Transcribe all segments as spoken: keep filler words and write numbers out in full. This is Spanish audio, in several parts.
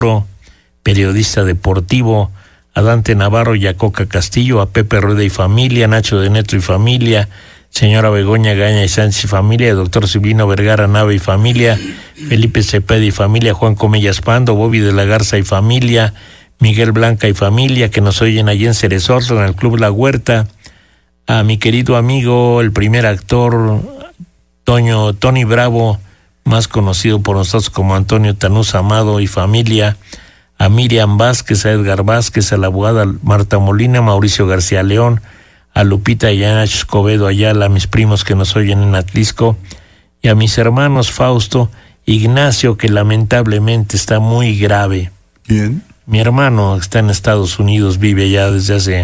periodista deportivo, a Dante Navarro y a Coca Castillo, a Pepe Rueda y familia, Nacho de Neto y familia, señora Begoña Gaña y Sánchez y familia, doctor Silvino Vergara Nava y familia, Felipe Cepeda y familia, Juan Comellas Pando, Bobby de la Garza y familia, Miguel Blanca y familia, que nos oyen allí en Cerezoso, en el Club La Huerta, a mi querido amigo, el primer actor, Toño, Tony Bravo, más conocido por nosotros como Antonio Tanús Amado y familia, a Miriam Vázquez, a Edgar Vázquez, a la abogada Marta Molina, a Mauricio García León, a Lupita y a Escobedo Ayala, a mis primos que nos oyen en Atlisco, y a mis hermanos Fausto, Ignacio, que lamentablemente está muy grave. ¿Quién? Mi hermano está en Estados Unidos, vive allá desde hace,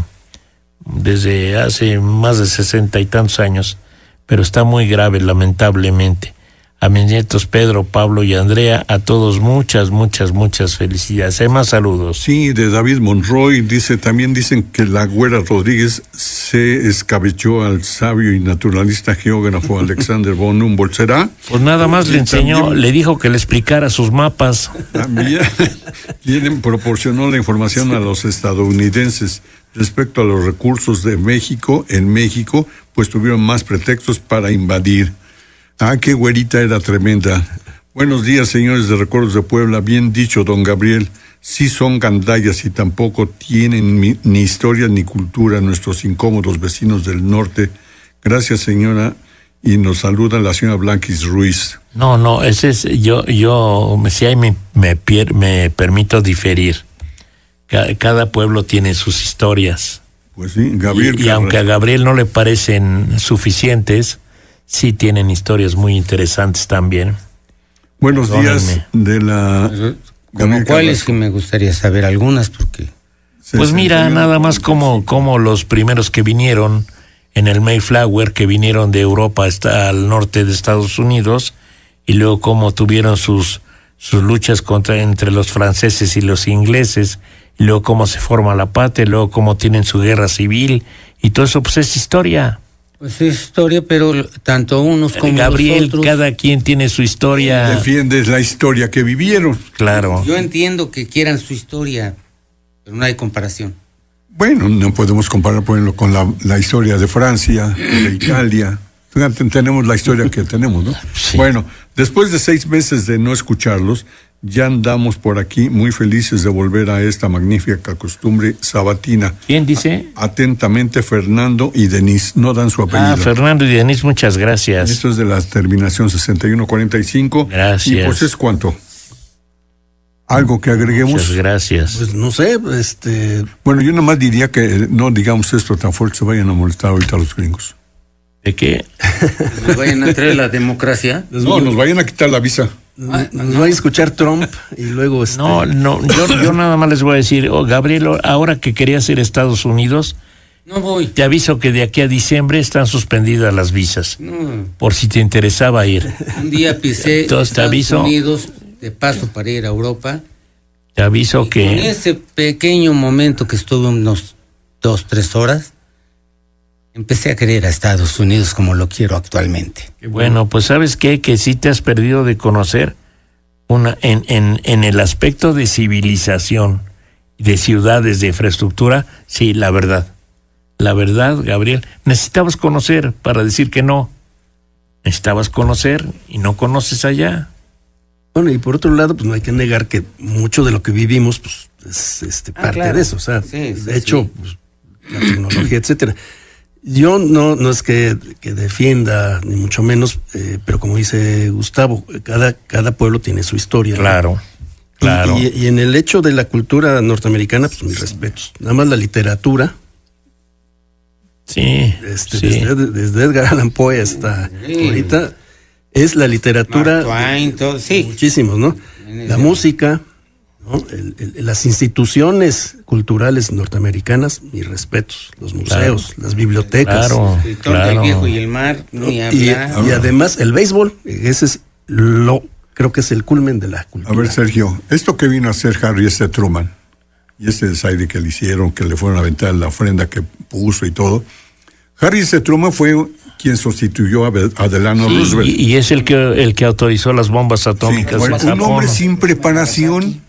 desde hace más de sesenta y tantos años, pero está muy grave lamentablemente. A mis nietos Pedro, Pablo y Andrea, a todos muchas, muchas, muchas felicidades. Hay más saludos. Sí, de David Monroy, dice, también dicen que la Güera Rodríguez se escabechó al sabio y naturalista geógrafo Alexander von Humboldt. ¿Será? Pues nada más le enseñó, también, le dijo que le explicara sus mapas. También le proporcionó la información a los estadounidenses respecto a los recursos de México. En México, pues tuvieron más pretextos para invadir. Ah, qué güerita era tremenda. Buenos días, señores de Recuerdos de Puebla. Bien dicho, don Gabriel. Sí son gandallas y tampoco tienen ni, ni historia ni cultura nuestros incómodos vecinos del norte. Gracias, señora. Y nos saluda la señora Blanquis Ruiz. No, no, ese es, yo, yo, si ahí me, me, me permito diferir. Cada, cada pueblo tiene sus historias. Pues sí, Gabriel. Y, y aunque a Gabriel no le parecen suficientes, sí tienen historias muy interesantes también. Buenos Perdónenme. días de la... Como cuáles, que me gustaría saber algunas, porque... Pues mira, nada más como, como los primeros que vinieron en el Mayflower, que vinieron de Europa hasta al norte de Estados Unidos, y luego cómo tuvieron sus, sus luchas contra, entre los franceses y los ingleses, y luego cómo se forma la patria, y luego cómo tienen su guerra civil, y todo eso pues es historia. Pues es historia, pero tanto unos como Gabriel, los otros... cada quien tiene su historia. Defiendes la historia que vivieron. Claro. Yo entiendo que quieran su historia, pero no hay comparación. Bueno, no podemos comparar, por ejemplo, con la, la historia de Francia, de Italia. Tenemos la historia que tenemos, ¿no? Sí. Bueno, después de seis meses de no escucharlos, ya andamos por aquí muy felices de volver a esta magnífica costumbre sabatina. ¿Quién dice? Atentamente, Fernando y Denise. No dan su apellido. Ah, Fernando y Denise, muchas gracias. Esto es de la terminación sesenta y uno cuarenta y cinco. Gracias. Y pues es cuánto. ¿Algo que agreguemos? Muchas gracias. Pues no sé, este... Bueno, yo nomás diría que no digamos esto tan fuerte, se vayan a molestar ahorita los gringos. ¿De qué? ¿Nos vayan a traer la democracia? No, nos vayan a quitar la visa. Nos, nos va a escuchar Trump y luego... Este... No, no, yo, yo nada más les voy a decir, oh, Gabriel, ahora que querías ir a Estados Unidos, no voy. Te aviso que de aquí a diciembre están suspendidas las visas, no. por si te interesaba ir. Un día pisé Entonces, te Estados aviso, Unidos de paso para ir a Europa. Te aviso y que... En ese pequeño momento que estuve unos dos, tres horas, empecé a querer a Estados Unidos como lo quiero actualmente. Bueno, pues ¿sabes qué? Que sí te has perdido de conocer una en, en, en el aspecto de civilización, de ciudades, de infraestructura, sí, la verdad. La verdad, Gabriel, necesitabas conocer para decir que no. Necesitabas conocer y no conoces allá. Bueno, y por otro lado, pues no hay que negar que mucho de lo que vivimos, pues, es este, ah, parte claro. de eso. O sea, sí, sí, de hecho, sí. pues, la tecnología, etcétera. Yo no, no es que, que defienda, ni mucho menos, eh, pero como dice Gustavo, cada, cada pueblo tiene su historia. Claro, ¿no? claro. Y, y, y en el hecho de la cultura norteamericana, pues mis respetos. Nada más la literatura. Sí, este, sí. Desde, desde Edgar Allan Poe hasta Sí. ahorita, es la literatura. Mark Twain, todo, sí. Muchísimos, ¿no? La música, ¿no? El, el, las instituciones culturales norteamericanas, mis respetos, los museos, claro. Las bibliotecas. Claro, el claro. El viejo y el mar, ni y, hablar. y además el béisbol, ese es lo, creo que es el culmen de la cultura. A ver, Sergio, esto que vino a hacer Harry S. Truman, y ese desaire que le hicieron, que le fueron a aventar la ofrenda que puso y todo, Harry S. Truman fue quien sustituyó a, a Delano Sí, Roosevelt. Y, y es el que el que autorizó las bombas atómicas. Sí, bueno, en un Japón. hombre sin preparación,